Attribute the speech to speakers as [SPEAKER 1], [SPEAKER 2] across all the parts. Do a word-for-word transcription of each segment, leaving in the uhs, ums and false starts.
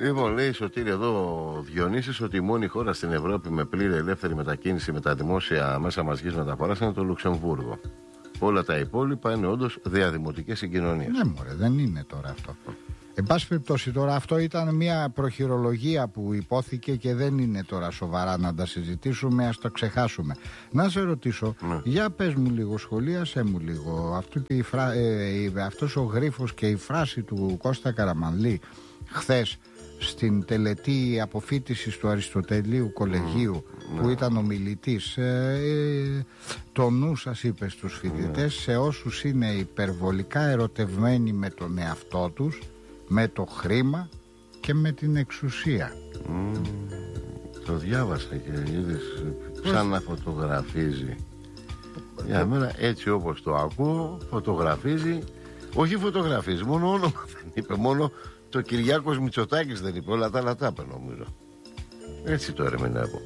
[SPEAKER 1] Λοιπόν, λέει Σωτήρη εδώ ο Διονύσης ότι η μόνη χώρα στην Ευρώπη με πλήρη ελεύθερη μετακίνηση με τα δημόσια μέσα μαζικής μεταφοράς είναι το Λουξεμβούργο. Όλα τα υπόλοιπα είναι όντως διαδημοτικές συγκοινωνίες.
[SPEAKER 2] Ναι, μωρέ, δεν είναι τώρα αυτό. Εν πάση περιπτώσει, τώρα αυτό ήταν μια προχειρολογία που υπόθηκε και δεν είναι τώρα σοβαρά να τα συζητήσουμε, ας το ξεχάσουμε. Να σε ρωτήσω, ναι. για πες μου λίγο, σχολίασέ μου λίγο, αυτό και η φρά... ε, αυτός ο γρίφος και η φράση του Κώστα Καραμανλή χθες στην τελετή αποφοίτησης του Αριστοτελείου Κολεγίου mm, που ναι. ήταν ομιλητής, ε, ε, το νου σας είπε στους φοιτητές, mm. σε όσους είναι υπερβολικά ερωτευμένοι με τον εαυτό τους, με το χρήμα και με την εξουσία.
[SPEAKER 1] Mm, το διάβασα και είδες σαν να φωτογραφίζει. Για μένα έτσι όπως το ακούω, φωτογραφίζει, όχι φωτογραφίζει, μόνο όνομα δεν είπε, μόνο το Κυριάκος Μητσοτάκης δεν είπε, όλα τα άλλα τα είπε νομίζω. Έτσι το ερμηνεύω.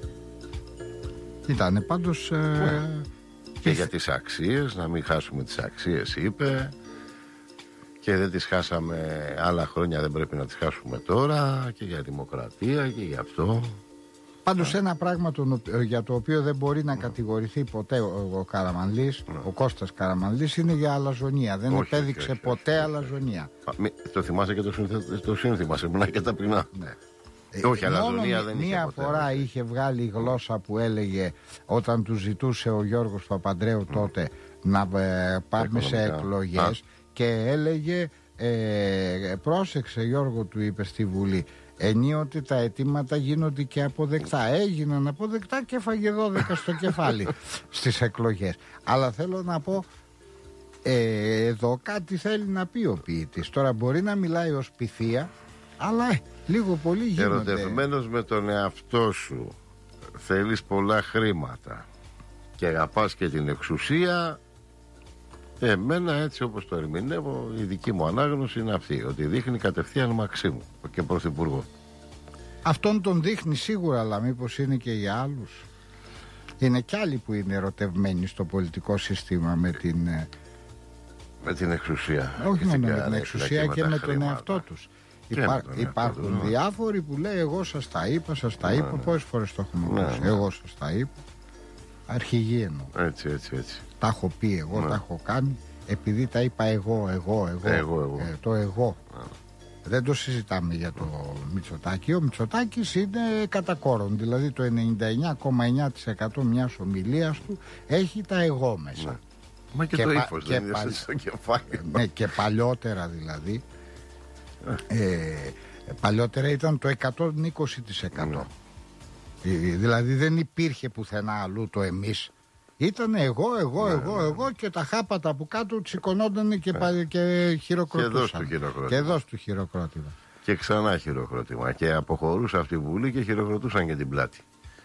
[SPEAKER 2] Ήτανε πάντως ε...
[SPEAKER 1] και για τις αξίες, να μην χάσουμε τις αξίες είπε, και δεν τις χάσαμε άλλα χρόνια, δεν πρέπει να τις χάσουμε τώρα, και για δημοκρατία και για αυτό.
[SPEAKER 2] Πάντως ένα πράγμα το, για το οποίο δεν μπορεί να κατηγορηθεί ποτέ ο, ο Καραμανλής, mm. ο Κώστας Καραμανλής, είναι για αλαζονία. Δεν όχι, επέδειξε όχι, όχι, ποτέ όχι, όχι, αλαζονία.
[SPEAKER 1] Μη, το θυμάσαι και το, συνθ, το σύνθημα, σε μουνά και ταπεινά. Ναι. Ε, όχι, αλαζονία δεν είχε μία ποτέ,
[SPEAKER 2] φορά
[SPEAKER 1] ποτέ.
[SPEAKER 2] Είχε βγάλει γλώσσα που έλεγε όταν του ζητούσε ο Γιώργος Παπαντρέου mm. τότε να ε, πάμε σε εκλογές, και έλεγε ε, πρόσεξε Γιώργο, του είπε στη Βουλή, ενίοτε τα αιτήματα γίνονται και αποδεκτά. Έγιναν αποδεκτά και έφαγε δώδεκα στο κεφάλι στις εκλογές. Αλλά θέλω να πω, ε, εδώ κάτι θέλει να πει ο ποιητής. Τώρα μπορεί να μιλάει ως πυθία, αλλά ε, λίγο πολύ γίνονται.
[SPEAKER 1] Ερωτευμένος με τον εαυτό σου, θέλεις πολλά χρήματα και αγαπάς και την εξουσία. Εμένα έτσι όπως το ερμηνεύω, η δική μου ανάγνωση είναι αυτή, ότι δείχνει κατευθείαν Μαξίμου και πρωθυπουργό.
[SPEAKER 2] Αυτόν τον δείχνει σίγουρα, αλλά μήπως είναι και για άλλους? Είναι κι άλλοι που είναι ερωτευμένοι στο πολιτικό σύστημα με την
[SPEAKER 1] με την εξουσία.
[SPEAKER 2] Όχι μόνο με την εξουσία, και, και με, με τον εαυτό τους. Υπά... τον υπάρχουν εαυτό, διάφοροι που λέει εγώ σας τα είπα, σας τα είπα. Ναι, πόσες φορές το έχουμε ακούσει? Ναι, ναι. Εγώ σας τα είπα. Αρχηγοί εννοώ.
[SPEAKER 1] Έτσι, έτσι, έτσι.
[SPEAKER 2] Τα έχω πει εγώ, ναι. τα έχω κάνει, επειδή τα είπα εγώ, εγώ, εγώ,
[SPEAKER 1] εγώ, εγώ.
[SPEAKER 2] Ε, το εγώ. Ναι. Δεν το συζητάμε για το Μητσοτάκη. Ο Μητσοτάκης είναι κατά κόρον, δηλαδή το ενενήντα εννιά κόμμα εννιά τοις εκατό μιας ομιλίας του έχει τα εγώ μέσα. Ναι.
[SPEAKER 1] Μα και, και το ύφος δεν είναι παλι... στο κεφάλι.
[SPEAKER 2] Ναι, και παλιότερα δηλαδή. ε, παλιότερα ήταν το εκατόν είκοσι τοις εκατό. Ναι. Δηλαδή δεν υπήρχε πουθενά αλλού το εμείς. Ήταν εγώ, εγώ, ναι, εγώ, ναι. εγώ, και τα χάπατα που κάτω σηκωνόταν και, ναι. και χειροκροτούσαν.
[SPEAKER 1] Και εδώ του
[SPEAKER 2] και εδώ του χειροκρότημα.
[SPEAKER 1] Και ξανά χειροκρότημα. Και αποχωρούσε αυτή η Βουλή και χειροκροτούσαν και την πλάτη.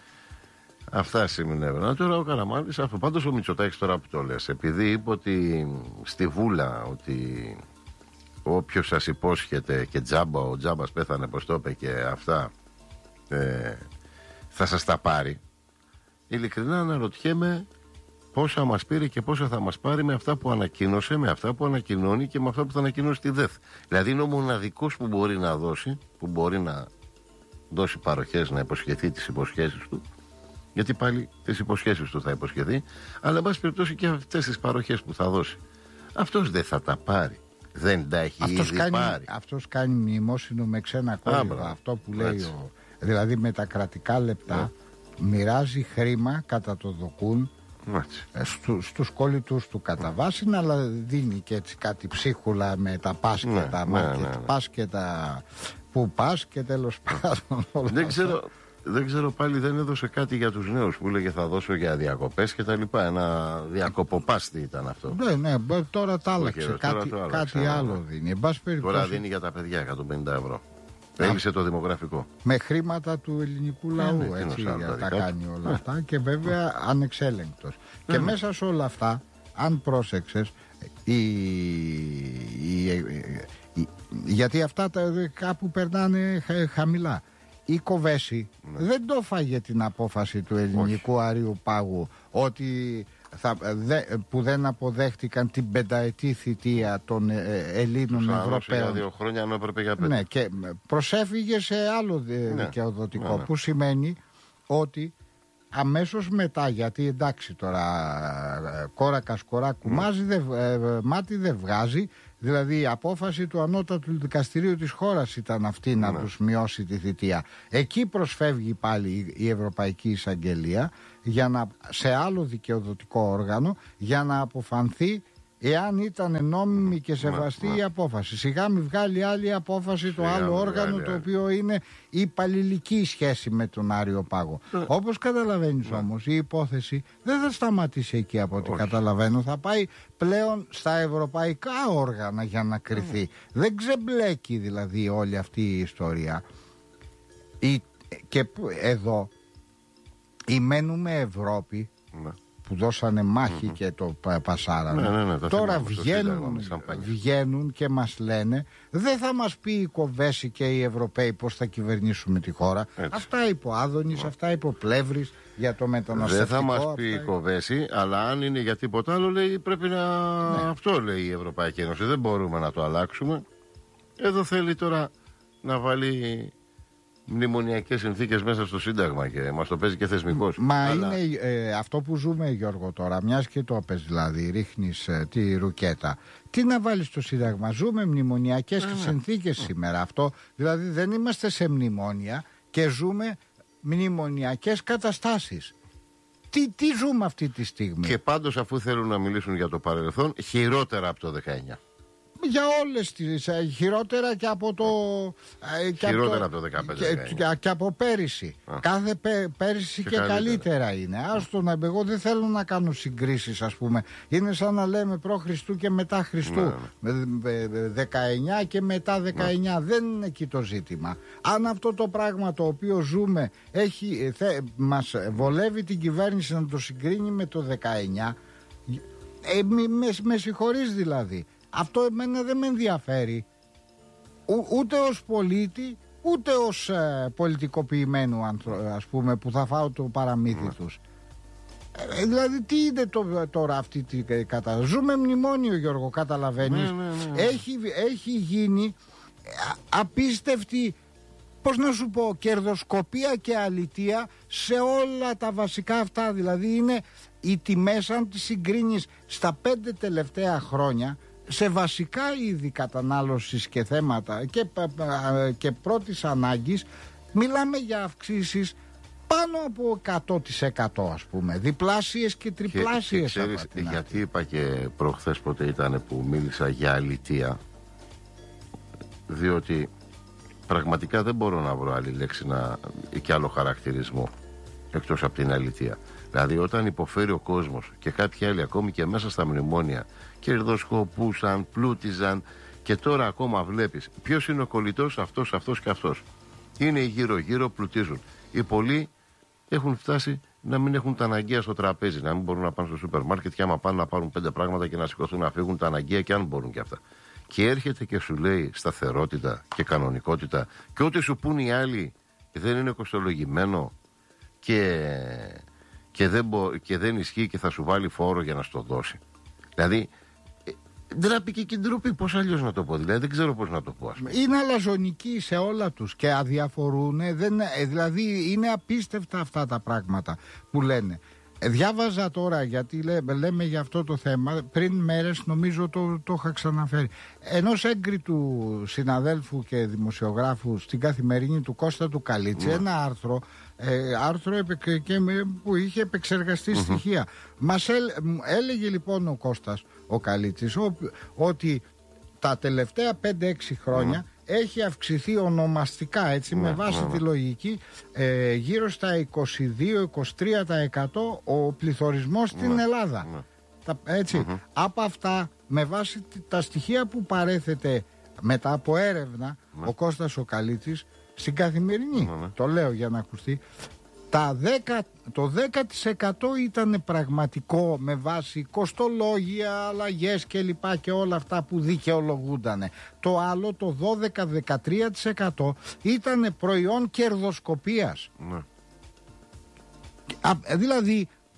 [SPEAKER 1] Αυτά σημαίνουν. Τώρα ο Καραμάνλης, αυτό. Πάντως ο Μητσοτάκης, τώρα που το λες, επειδή είπε ότι στη Βούλα ότι όποιος σας υπόσχεται και τζάμπα, ο τζάμπας πέθανε, πως το είπε, και αυτά ε, θα σας τα πάρει. Ειλικρινά αναρωτιέμαι πόσα μας πήρε και πόσα θα μας πάρει με αυτά που ανακοίνωσε, με αυτά που ανακοινώνει και με αυτά που θα ανακοινώσει τη ΔΕΘ. Δηλαδή είναι ο μοναδικός που μπορεί να δώσει, που μπορεί να δώσει παροχές, να υποσχεθεί τις υποσχέσεις του, γιατί πάλι τις υποσχέσεις του θα υποσχεθεί, αλλά εν πάση περιπτώσει και αυτές τις παροχές που θα δώσει. Αυτός δεν θα τα πάρει. Δεν τα έχει
[SPEAKER 2] αυτός
[SPEAKER 1] ήδη
[SPEAKER 2] κάνει,
[SPEAKER 1] πάρει.
[SPEAKER 2] Αυτός κάνει μνημόσυνο με ξένα κόλληβα. Αυτό που λέει ο, δηλαδή με τα κρατικά λεπτά, yeah. μοιράζει χρήμα κατά το δοκούν στου, στους κόλλητους του κατά βάση, αλλά δίνει και έτσι κάτι ψίχουλα με τα πας και ναι, τα μάρκετ, ναι, ναι, ναι. πας και τα που πας και τέλος πάντων όλα.
[SPEAKER 1] Δεν ξέρω, δεν ξέρω πάλι, δεν έδωσε κάτι για τους νέους που λέγε θα δώσω για διακοπές και τα λοιπά. Ένα διακοποπάστη ήταν αυτό.
[SPEAKER 2] Ναι, ναι, τώρα τα άλλαξε. Okay, κάτι, τώρα κάτι ναι, άλλο ναι. δίνει.
[SPEAKER 1] Τώρα δίνει για τα παιδιά εκατόν πενήντα ευρώ. Έλυσε το δημογραφικό.
[SPEAKER 2] Με χρήματα του ελληνικού λαού, ναι, έτσι, για τα κάνει όλα αυτά, ναι. και βέβαια ανεξέλεγκτος. Ναι. Και μέσα σε όλα αυτά, αν πρόσεξες, η, η, η, η, γιατί αυτά τα, κάπου περνάνε χαμηλά. Η Κοβέση ναι. δεν το φάγε την απόφαση του ελληνικού Όχι. αρίου πάγου ότι θα, δε, που δεν αποδέχτηκαν την πενταετή θητεία των ε, Ελλήνων Ευρωπαίων.
[SPEAKER 1] Για δύο χρόνια ενώ έπρεπε για πέντε.
[SPEAKER 2] Ναι, και προσέφυγε σε άλλο ναι, δικαιοδοτικό, ναι, ναι. που σημαίνει ότι αμέσως μετά, γιατί εντάξει τώρα κόρακα σκορά κουμάζει, mm. δε, ε, μάτι δεν βγάζει, δηλαδή η απόφαση του ανώτατου δικαστηρίου της χώρας ήταν αυτή mm. να τους μειώσει τη θητεία. Εκεί προσφεύγει πάλι η Ευρωπαϊκή Εισαγγελία για να, σε άλλο δικαιοδοτικό όργανο για να αποφανθεί εάν ήταν νόμιμη και σεβαστή mm. η απόφαση. Σιγά μη βγάλει άλλη απόφαση το άλλο όργανο, το οποίο είναι η υπαλληλική σχέση με τον Άριο Πάγο. Mm. Όπως καταλαβαίνεις mm. όμως, η υπόθεση δεν θα σταματήσει εκεί από ό,τι καταλαβαίνω. Θα πάει πλέον στα ευρωπαϊκά όργανα για να κρυθεί. Mm. Δεν ξεμπλέκει δηλαδή όλη αυτή η ιστορία. Η, και εδώ η μένουμε Ευρώπη mm. που δώσανε μάχη mm-hmm. και το πασάρανε. Ναι, ναι, ναι, τώρα βγαίνουν, βγαίνουν και μας λένε δεν θα μας πει η Κοβέση και οι Ευρωπαίοι πώς θα κυβερνήσουμε τη χώρα. Έτσι. Αυτά είπε ο Άδωνης, yeah. αυτά είπε ο Πλεύρης για το μεταναστευτικό. Δεν θα μας πει η Κοβέση, αλλά αν είναι για τίποτα άλλο λέει πρέπει να... Ναι. Αυτό λέει η Ευρωπαϊκή Ένωση. Δεν μπορούμε να το αλλάξουμε. Εδώ θέλει τώρα να βάλει μνημονιακές συνθήκες μέσα στο Σύνταγμα και μας το παίζει και θεσμικός. Μα αλλά... είναι ε, αυτό που ζούμε, Γιώργο, τώρα, μιας και το πες, δηλαδή ρίχνεις ε, τη ρουκέτα. Τι να βάλεις στο Σύνταγμα? Ζούμε μνημονιακές ε, συνθήκες ε. σήμερα. Αυτό, δηλαδή δεν είμαστε σε μνημόνια και ζούμε μνημονιακές καταστάσεις. Τι, τι ζούμε αυτή τη στιγμή? Και πάντως, αφού θέλουν να μιλήσουν για το παρελθόν, χειρότερα από το δεκαεννιά. Για όλες τις, χειρότερα και από το και χειρότερα από το, από το δεκαπέντε και, και, και από πέρυσι. Α. Κάθε πέ, πέρυσι και, και καλύτερα. καλύτερα είναι. Άστο να, εγώ δεν θέλω να κάνω συγκρίσεις, ας πούμε. Είναι σαν να λέμε προ Χριστού και μετά Χριστού. Ναι, ναι. δεκαεννιά και μετά δεκαεννιά. Ναι. Δεν είναι εκεί το ζήτημα. Αν αυτό το πράγμα το οποίο ζούμε έχει, θε, μας βολεύει την κυβέρνηση να το συγκρίνει με το δεκαεννιά, ε, με, με συγχωρείς δηλαδή. Αυτό εμένα δεν με ενδιαφέρει Ο, ούτε ως πολίτη ούτε ως ε, πολιτικοποιημένου ας πούμε, που θα φάω το παραμύθι mm. τους. Ε, δηλαδή τι είναι το, τώρα αυτή τη κατάσταση? Ζούμε μνημόνιο, Γιώργο, καταλαβαίνεις. Mm, mm, mm. Έχει, έχει γίνει απίστευτη, πώς να σου πω, κερδοσκοπία και αλητεία σε όλα τα βασικά αυτά. Δηλαδή είναι οι τιμές, αν τις συγκρίνεις στα πέντε τελευταία χρόνια, σε βασικά είδη κατανάλωσης και θέματα και, και πρώτης ανάγκης, μιλάμε για αυξήσεις πάνω από εκατό τοις εκατό, ας πούμε, διπλάσιες και τριπλάσιες. Και, και ξέρεις γιατί είπα και προχθές πότε ήταν που μίλησα για αλητεία? Διότι πραγματικά δεν μπορώ να βρω άλλη λέξη να, ή και άλλο χαρακτηρισμό εκτός από την αλητεία. Δηλαδή όταν υποφέρει ο κόσμος και κάποιοι άλλοι ακόμη και μέσα στα μνημόνια κερδοσκοπούσαν, πλούτιζαν, και τώρα ακόμα βλέπεις ποιος είναι ο κολλητός? Αυτός, αυτός και αυτός. Είναι γύρω γύρω, πλουτίζουν. Οι πολλοί έχουν φτάσει να μην έχουν τα αναγκαία στο τραπέζι, να μην μπορούν να πάνε στο σούπερ μάρκετ και άμα πάνε να πάρουν πέντε πράγματα και να σηκωθούν να φύγουν τα αναγκαία, και αν μπορούν και αυτά. Και έρχεται και σου λέει σταθερότητα και κανονικότητα, και ό,τι σου πούν οι άλλοι δεν είναι κοστολογημένο και, και, δεν μπο, και δεν ισχύει και θα σου βάλει φόρο για να στο δώσει. Δηλαδή ντράπη και κεντροπή, πώς αλλιώς να το πω? Δηλαδή δεν ξέρω πώς να το πω, ας πούμε. Είναι αλαζονικοί σε όλα τους και αδιαφορούν. Δεν, δηλαδή είναι απίστευτα αυτά τα πράγματα που λένε. Διάβαζα τώρα, γιατί λέ, λέμε για αυτό το θέμα, πριν μέρες νομίζω το, το είχα ξαναφέρει, ενός έγκριτου συναδέλφου και δημοσιογράφου στην Καθημερινή του Κώστα του Καλίτση, mm. ένα άρθρο, ε, άρθρο επε, και, που είχε επεξεργαστεί mm-hmm. στοιχεία. Μας έλ, έλεγε λοιπόν ο Κώστας ο Καλίτσης ο, ότι τα τελευταία πέντε έξι χρόνια mm. έχει αυξηθεί ονομαστικά, έτσι, mm, με βάση mm, τη λογική, ε, γύρω στα είκοσι δύο με είκοσι τρία τοις εκατό ο πληθωρισμός mm, στην Ελλάδα. Mm. Τα, έτσι, mm-hmm. από αυτά, με βάση τα στοιχεία που παρέθεται μετά από έρευνα mm. ο Κώστας ο Καλίτσης στην Καθημερινή, mm, το λέω για να ακουστεί, τα δέκα, το δέκα τοις εκατό ήταν πραγματικό με βάση κοστολόγια, αλλαγές και λοιπά και όλα αυτά που δικαιολογούντανε. Το άλλο, το δώδεκα με δεκατρία τοις εκατό ήταν προϊόν κερδοσκοπίας. Ναι. Α, δηλαδή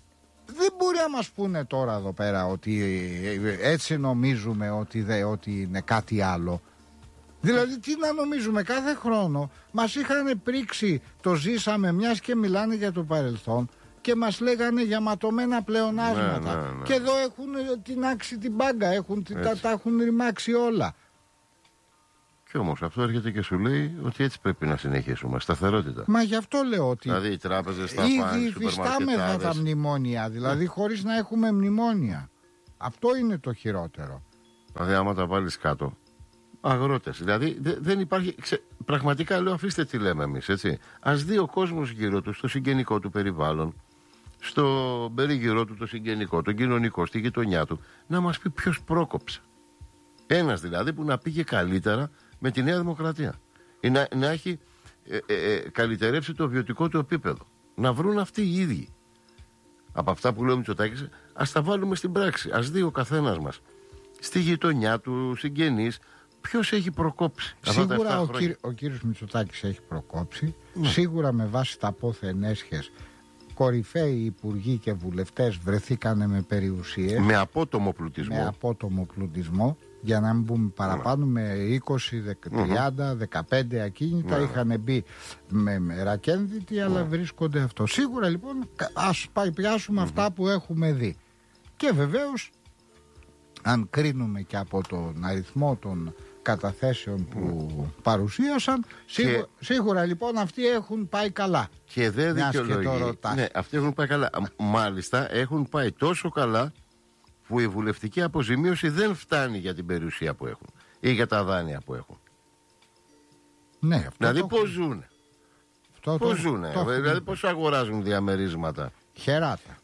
[SPEAKER 2] δεν μπορεί να μας πούνε τώρα εδώ πέρα ότι έτσι νομίζουμε ότι, δε, ότι είναι κάτι άλλο. Δηλαδή τι να νομίζουμε, κάθε χρόνο μας είχαν πρίξει, το ζήσαμε μιας και μιλάνε για το παρελθόν και μας λέγανε για ματωμένα πλεονάσματα. Ναι, ναι, ναι. Και εδώ έχουν την άξει την μπάγκα, έχουν, τα, τα έχουν ρημάξει όλα.
[SPEAKER 1] Και όμως αυτό έρχεται και σου λέει ότι έτσι πρέπει να συνεχίσουμε, σταθερότητα.
[SPEAKER 2] Μα γι' αυτό λέω ότι
[SPEAKER 1] δηλαδή οι τράπεζες, τα
[SPEAKER 2] ήδη υφιστάμεθα τα μνημόνια, δηλαδή χωρίς να έχουμε μνημόνια. Αυτό είναι το χειρότερο.
[SPEAKER 1] Δηλαδή άμα τα βάλεις κάτω, αγρότες, δηλαδή δε, δεν υπάρχει, ξε, πραγματικά λέω αφήστε τι λέμε εμείς, έτσι. Ας δει ο κόσμος γύρω του, στο συγγενικό του περιβάλλον, στο περίγυρό του το συγγενικό, το κοινωνικό, στη γειτονιά του, να μας πει ποιος πρόκοψε. Ένας δηλαδή που να πήγε καλύτερα με τη Νέα Δημοκρατία ή να, να έχει ε, ε, ε, καλυτερεύσει το βιωτικό του επίπεδο. Να βρουν αυτοί οι ίδιοι. Από αυτά που λέω ο Μητσοτάκης, ας τα βάλουμε στην πράξη. Ας δει ο καθένας μας στη γειτονιά του, συγγενείς, ποιος έχει προκόψει.
[SPEAKER 2] Σίγουρα ο, κύρι, ο κύριος Μητσοτάκης έχει προκόψει. Ναι. Σίγουρα με βάση τα πόθεν έσχες κορυφαίοι υπουργοί και βουλευτές βρεθήκανε με περιουσίες.
[SPEAKER 1] Με απότομο πλουτισμό.
[SPEAKER 2] Με απότομο πλουτισμό. Για να μην πούμε παραπάνω, ναι. με είκοσι, τριάντα, δεκαπέντε ακίνητα, ναι. είχαν μπει με, με ρακένδυτη, ναι. αλλά βρίσκονται αυτό. Σίγουρα λοιπόν ας πιάσουμε mm-hmm. αυτά που έχουμε δει. Και βεβαίως, αν κρίνουμε και από τον αριθμό των καταθέσεων που mm. παρουσίασαν, σίγουρα, και... σίγουρα λοιπόν αυτοί έχουν πάει καλά.
[SPEAKER 1] Και δεν δικαιολογεί. Ναι, αυτοί έχουν πάει καλά. Μάλιστα έχουν πάει τόσο καλά που η βουλευτική αποζημίωση δεν φτάνει για την περιουσία που έχουν ή για τα δάνεια που έχουν.
[SPEAKER 2] Ναι, αυτό
[SPEAKER 1] δηλαδή
[SPEAKER 2] το...
[SPEAKER 1] πώς ζουνε.
[SPEAKER 2] Αυτό
[SPEAKER 1] πώς
[SPEAKER 2] το...
[SPEAKER 1] ζουνε.
[SPEAKER 2] Το...
[SPEAKER 1] Δηλαδή πώς αγοράζουν διαμερίσματα.
[SPEAKER 2] Χεράτα.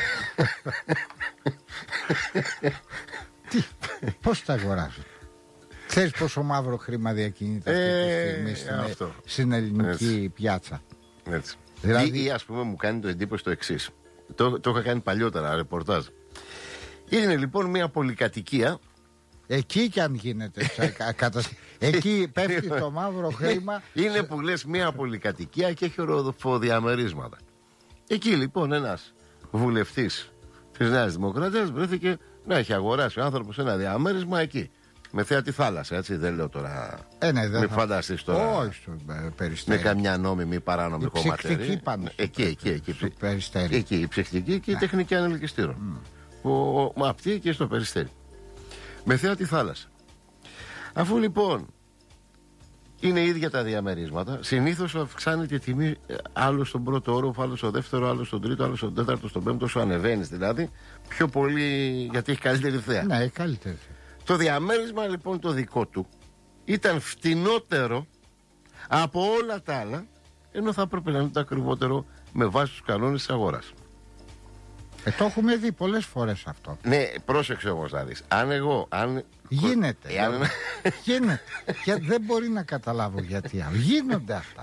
[SPEAKER 2] Τι, πώς τα αγοράζουν. Ξέρεις πόσο μαύρο χρήμα διακινείται αυτή τη στιγμή στην, στην ελληνική έτσι. Πιάτσα.
[SPEAKER 1] Έτσι.
[SPEAKER 2] Δηλαδή...
[SPEAKER 1] Ή, ή ας πούμε μου κάνει το εντύπωση το εξής. Το, το είχα κάνει παλιότερα ρεπορτάζ. Είναι λοιπόν μια πολυκατοικία.
[SPEAKER 2] Εκεί κι αν γίνεται εκεί πέφτει το μαύρο χρήμα.
[SPEAKER 1] Είναι που λες μια πολυκατοικία και έχει οροφοδιαμερίσματα. Εκεί λοιπόν ένας βουλευτής της Νέας Δημοκρατίας βρέθηκε να έχει αγοράσει ο άνθρωπος ένα διαμέρισμα εκεί. Με θέα τη θάλασσα, έτσι δεν λέω τώρα.
[SPEAKER 2] Ε, ναι, δεν
[SPEAKER 1] μην
[SPEAKER 2] θα...
[SPEAKER 1] φανταστείς τώρα.
[SPEAKER 2] Όχι στο Περιστέρι.
[SPEAKER 1] Με καμιά νόμιμη παράνομη χωματερή. Εκεί, εκεί, εκεί.
[SPEAKER 2] Στο Περιστέρι.
[SPEAKER 1] Εκεί, η ψυχτική και η τεχνική ανελκυστήρων. Mm. Ο, ο, αυτή και στο Περιστέρι. Με θέα τη θάλασσα. Αφού λοιπόν είναι ίδια τα διαμερίσματα, συνήθως αυξάνεται η τιμή άλλο στον πρώτο όροφο, άλλο στο δεύτερο, άλλο στον τρίτο, άλλο στον τέταρτο, στον πέμπτο, όσο ανεβαίνεις δηλαδή. Πιο πολύ γιατί έχει καλύτερη θέα.
[SPEAKER 2] Ναι, έχει καλύτερη θέα.
[SPEAKER 1] Το διαμέρισμα λοιπόν το δικό του ήταν φτηνότερο από όλα τα άλλα, ενώ θα έπρεπε να είναι το ακριβότερο με βάση τους κανόνες της αγοράς.
[SPEAKER 2] Ε, το έχουμε δει πολλές φορές αυτό.
[SPEAKER 1] Ναι, πρόσεξε όμως να δεις. Αν εγώ... Αν...
[SPEAKER 2] Γίνεται.
[SPEAKER 1] Εάν...
[SPEAKER 2] Γίνεται. Για, δεν μπορεί να καταλάβω γιατί. Γίνονται αυτά.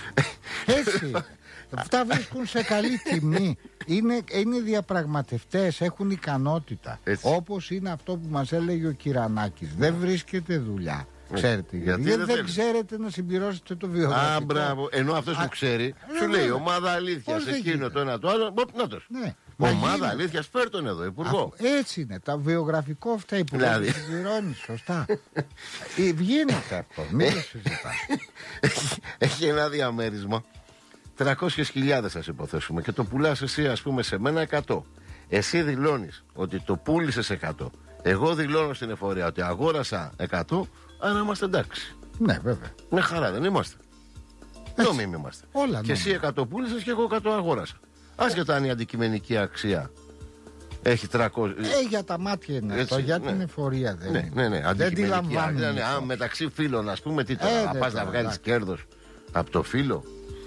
[SPEAKER 2] Έτσι. Αυτά βρίσκουν σε καλή τιμή. Είναι, είναι διαπραγματευτές, έχουν ικανότητα. Έτσι. Όπως είναι αυτό που μας έλεγε ο Κυρανάκης. Δεν βρίσκεται δουλειά. Ξέρετε, γιατί, γιατί δεν, δεν ξέρετε να συμπληρώσετε το βιογραφικό.
[SPEAKER 1] Α, μπράβο. Ενώ αυτός που ξέρει, Α, σου λέει ομάδα αλήθειας, εκείνο το ένα το άλλο. Να το.
[SPEAKER 2] Ναι.
[SPEAKER 1] Ομάδα αλήθειας, φέρ' τον εδώ, υπουργό.
[SPEAKER 2] Α, έτσι είναι. Τα βιογραφικό φταίει που δηλαδή. Δεν συμπληρώνει, σωστά. Γίνεται αυτό. Μην το συζητάς.
[SPEAKER 1] Έχει ένα διαμέρισμα. τριακόσιες χιλιάδες ας υποθέσουμε και το πουλάς εσύ ας πούμε σε μένα εκατό. Εσύ δηλώνεις ότι το πούλησες εκατό. Εγώ δηλώνω στην εφορία ότι αγόρασα εκατό, άρα είμαστε εντάξει.
[SPEAKER 2] Ναι, βέβαια.
[SPEAKER 1] Ναι, χαρά δεν είμαστε. Νόμιμοι είμαστε.
[SPEAKER 2] Όλα
[SPEAKER 1] και εσύ εκατό πούλησες και εγώ εκατό αγόρασα. Άσχετα αν η αντικειμενική αξία έχει τριακόσια.
[SPEAKER 2] Ε, για τα μάτια είναι έτσι, αυτό, για ναι. την εφορία δεν
[SPEAKER 1] ναι, ναι, ναι,
[SPEAKER 2] δεν τη λαμβάνει.
[SPEAKER 1] Ναι, ναι, αν μεταξύ φίλων ας πούμε τι τώρα, ε, να πας να βγάλεις κέρδος από το φίλο.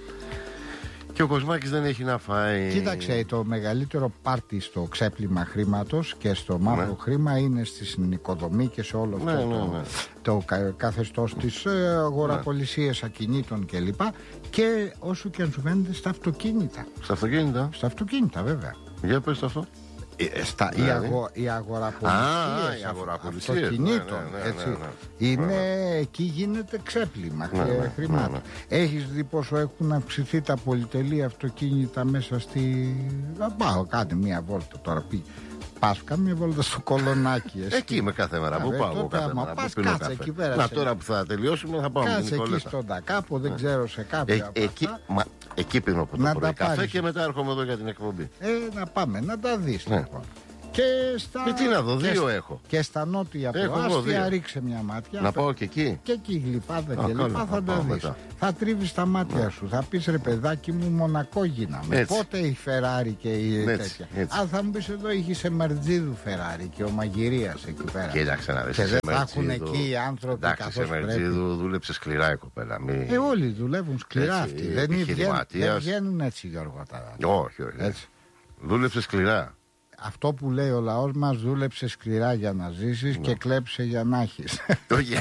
[SPEAKER 1] Και ο Κοσμάκης δεν έχει να φάει.
[SPEAKER 2] Κοίταξε, το μεγαλύτερο πάρτι στο ξέπλυμα χρήματος και στο μαύρο ναι. χρήμα είναι στη συνοικοδομή και σε όλο αυτό ναι, ναι, ναι. το, το καθεστώς της αγοραπολισίας ναι. ακινήτων κλπ. Και, και όσο και αν σου φαίνεται στα αυτοκίνητα.
[SPEAKER 1] Στα αυτοκίνητα.
[SPEAKER 2] Στα αυτοκίνητα, βέβαια.
[SPEAKER 1] Για πες το αυτό.
[SPEAKER 2] Ε, στα, η, αγο, η αγοραπολισίες,
[SPEAKER 1] Α, η αγοραπολισίες,
[SPEAKER 2] αυτοκινήτων,
[SPEAKER 1] ναι, ναι, ναι,
[SPEAKER 2] έτσι.
[SPEAKER 1] ναι, ναι.
[SPEAKER 2] Είναι,
[SPEAKER 1] ναι, ναι.
[SPEAKER 2] εκεί γίνεται ξέπλυμα
[SPEAKER 1] ναι, ναι,
[SPEAKER 2] χρημάτων.
[SPEAKER 1] ναι, ναι.
[SPEAKER 2] Έχεις δει πόσο έχουν αυξηθεί τα πολυτελή αυτοκίνητα μέσα στη... Να πάω, κάνε μία βόλτα τώρα, πει. Πας, κάνε μια βόλτα στο Κολονάκι. Εσύ.
[SPEAKER 1] Εκεί είμαι κάθε μέρα. Πού πάω, κάθε μέρα.
[SPEAKER 2] Πας, κάτσε εκεί πέρα.
[SPEAKER 1] Να
[SPEAKER 2] σε...
[SPEAKER 1] τώρα που θα τελειώσουμε θα πάω με την
[SPEAKER 2] Κάτσε εκεί στον Τακάπο, δεν ξέρω σε κάποια.
[SPEAKER 1] Ε, εκεί, μα, εκεί πίνω από το πρωί καφέ και μετά έρχομαι εδώ για την εκπομπή.
[SPEAKER 2] Ε, να πάμε, να τα δεις
[SPEAKER 1] ναι.
[SPEAKER 2] λοιπόν. Και στα...
[SPEAKER 1] Ε, τι να δω, δύο
[SPEAKER 2] και...
[SPEAKER 1] έχω.
[SPEAKER 2] Και στα νότια προάστια ρίξε μια μάτια.
[SPEAKER 1] Να πάω και εκεί.
[SPEAKER 2] Και εκεί γλυπάδα και λοιπά θα τα δεις. Θα τρίβεις τα μάτια σου. Θα πεις ρε παιδάκι μου, Μονακό γίναμε. Πότε η Φεράρι και η τέτοια. Αν θα μου πεις εδώ είχε σε Μερτζίδου Φεράρι και ο Μαγειρίας εκεί πέρα.
[SPEAKER 1] Κοίταξε να δεις.
[SPEAKER 2] Και δεν θα έχουν εκεί οι άνθρωποι καθώς πρέπει.
[SPEAKER 1] Εντάξει, σε Μερτζίδου δούλεψε σκληρά η κοπέλα.
[SPEAKER 2] Ε, όλοι δουλεύουν σκληρά αυτοί. Δεν βγαίνουν έτσι, Γιώργο.
[SPEAKER 1] Όχι, όχι. Δούλεψε σκληρά.
[SPEAKER 2] Αυτό που λέει ο λαός μας, δούλεψε σκληρά για να ζήσεις και κλέψε για να έχεις.
[SPEAKER 1] Όχι.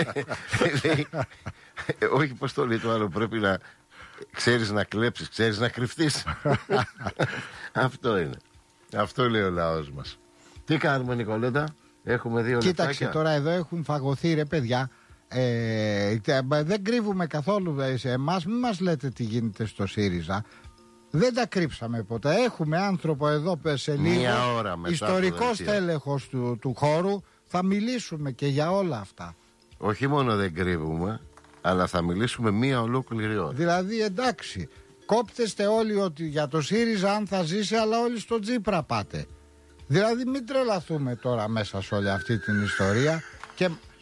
[SPEAKER 1] Όχι, πώς το λέει το άλλο, πρέπει να ξέρεις να κλέψεις, ξέρεις να κρυφτείς. Αυτό είναι. Αυτό λέει ο λαός μας. Τι κάνουμε, Νικολέτα, έχουμε δύο λεπτάκια.
[SPEAKER 2] Κοίταξε τώρα, εδώ έχουν φαγωθεί ρε παιδιά. Ε, δεν κρύβουμε καθόλου σε εμάς, μην μας λέτε τι γίνεται στο ΣΥΡΙΖΑ. Δεν τα κρύψαμε ποτέ. Έχουμε άνθρωπο εδώ σε λίγο, ιστορικός τέλεχος του, του χώρου. Θα μιλήσουμε και για όλα αυτά.
[SPEAKER 1] Όχι μόνο δεν κρύβουμε, αλλά θα μιλήσουμε μία ολόκληρη ώρα.
[SPEAKER 2] Δηλαδή εντάξει, κόπτεστε όλοι ότι για το ΣΥΡΙΖΑ αν θα ζήσει, αλλά όλοι στο Τσίπρα πάτε. Δηλαδή μην τρελαθούμε τώρα μέσα σε όλη αυτή την ιστορία. Και